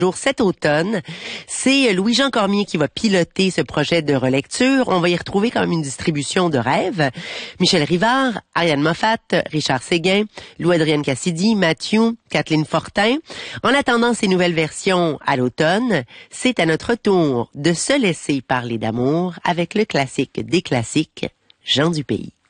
Cet automne, c'est Louis-Jean Cormier qui va piloter ce projet de relecture. On va y retrouver quand même une distribution de rêves. Michel Rivard, Ariane Moffat, Richard Séguin, Lou-Adrienne Cassidy, Mathieu, Kathleen Fortin. En attendant ces nouvelles versions à l'automne, c'est à notre tour de se laisser parler d'amour avec le classique des classiques, Jean Dupaix.